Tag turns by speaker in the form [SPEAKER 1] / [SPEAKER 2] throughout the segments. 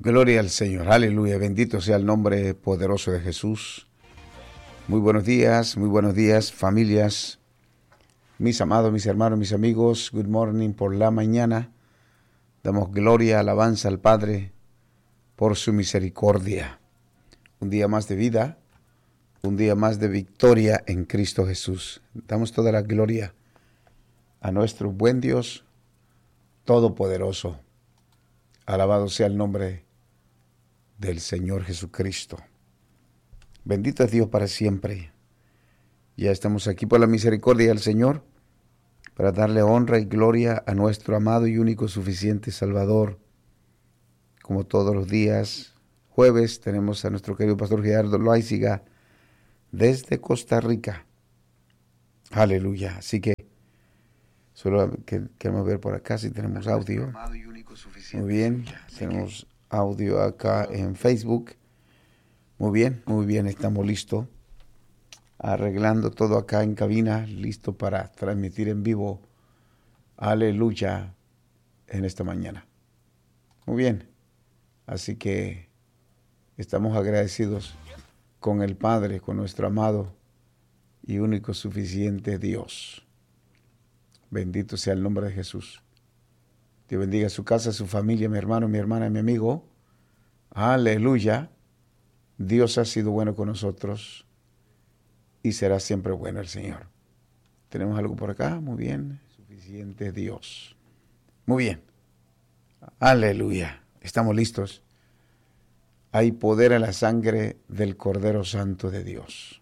[SPEAKER 1] Gloria al Señor, aleluya, bendito sea el nombre poderoso de Jesús. Muy buenos días, familias, mis amados, mis hermanos, mis amigos. Good morning por la mañana. Damos gloria, alabanza al Padre por su misericordia. Un día más de vida, un día más de victoria en Cristo Jesús. Damos toda la gloria a nuestro buen Dios Todopoderoso. Alabado sea el nombre del Señor Jesucristo. Bendito es Dios para siempre. Ya estamos aquí por la misericordia del Señor para darle honra y gloria a nuestro amado y único suficiente Salvador. Como todos los días, jueves, tenemos a nuestro querido pastor Gerardo Loaiziga desde Costa Rica. Aleluya. Así que solo queremos ver por acá si tenemos audio. Muy bien, tenemos audio acá en Facebook. Muy bien, estamos listos. Arreglando todo acá en cabina, listo para transmitir en vivo. Aleluya, en esta mañana. Muy bien, así que estamos agradecidos con el Padre, con nuestro amado y único suficiente Dios. Bendito sea el nombre de Jesús. Dios bendiga su casa, su familia, mi hermano, mi hermana, mi amigo. Aleluya. Dios ha sido bueno con nosotros y será siempre bueno el Señor. ¿Tenemos algo por acá? Muy bien. Suficiente Dios. Muy bien. Aleluya. Estamos listos. Hay poder en la sangre del Cordero Santo de Dios.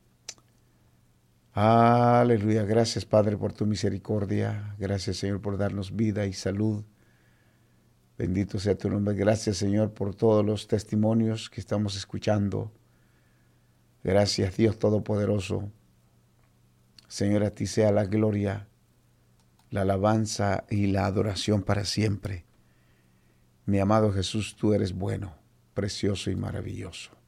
[SPEAKER 1] Aleluya. Gracias, Padre, por tu misericordia. Gracias, Señor, por darnos vida y salud. Bendito sea tu nombre. Gracias, Señor, por todos los testimonios que estamos escuchando. Gracias, Dios Todopoderoso. Señor, a ti sea la gloria, la alabanza y la adoración para siempre. Mi amado Jesús, tú eres bueno, precioso y maravilloso.